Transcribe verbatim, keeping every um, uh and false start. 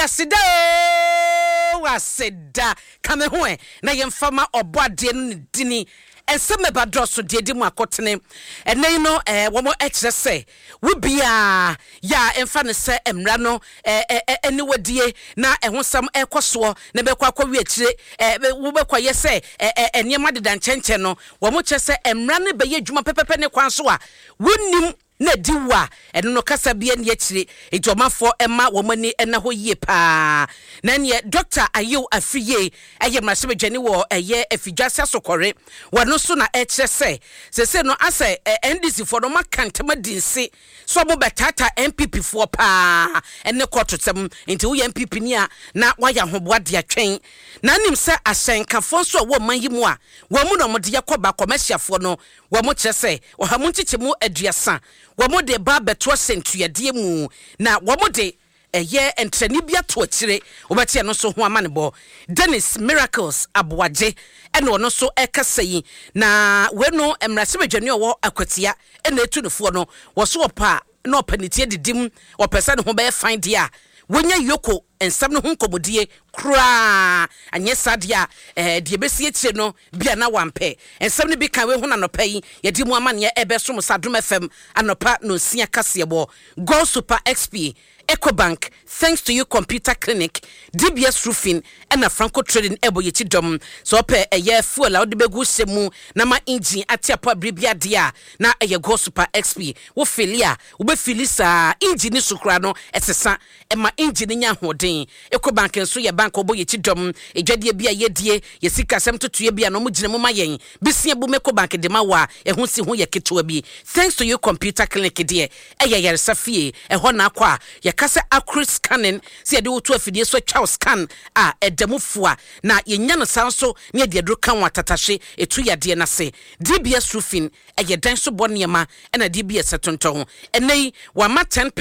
wasida wasida kame ho e na yemfama oboade no dini enseme badroso de di mu akotene ene no eh wo mo ekire se wo bia ya emfa ne se emra no eh eni wadie na ehosam ekoso na bekwa akwa akire eh wo bekwa ye se eniema deda nchenche no wo mo che se emra ne beye dwuma pepepe ne kwan so a wonnim na diwa eno no kasa bia ne akire ejomafo ema wo mani ena ho yie pa na ne Doctor Ayew Afiye eye mrase bedwane wo eye afidwase asokore wono so na ekire se sese no ase N D C for no makantama dinse so bo betata N P P fo pa ene kototem nti wo N P P ni a na waya hoboade atwen na nim se asenkafo so wo manyimu a wo mu no mode yakoba commercialfo no wo mo kire se wo ha mu nchichemu aduasa wo de ba beto sentuade mu na wo de eye entreni bia to akire obete no so ho amanebo Dennis Miracles Aboaje ene ono so ekasayi na we no emrase bedwane owo akwatia ene etu nefo no wo so opa na opanitie didim opesa ne ho be find dia wonya yoko ensam no ho nkomodie kra anye sadia eh de besie kire no bia na wampe ensam ne bi kan we ho na nopa yi ye di mu amane ebe so Sadom F M anopa no sia kasebo Go Super X P Ecobank, thanks to you Computer Clinic, D B S Roofing, and a Franco Trading Ebo Yechidom. So pe a year full out the begu semu, na ma engine atia pa bribia dia, na a ye Go Super X P, wo filia, ube filisa, engine sukrano, esesa, and ma engine nya hodin. Ecobank and so ya bank obo yechidom, a jadie bia ye die, ye sika sem to ye bia no mujinemo mayen, bisia bu Ecobank de mawa, e hunsi hu ye kitwebi. Thanks to you Computer Clinic dear, a ye safie, a hona kwa, ye kase accurate scanning se de woto afidie so twa scan a edamufo na yenya no sanso ne de adro kan watatashe etu yade na se D B S Roofing eye dan so boniema na D B S atonton enei wa ma ten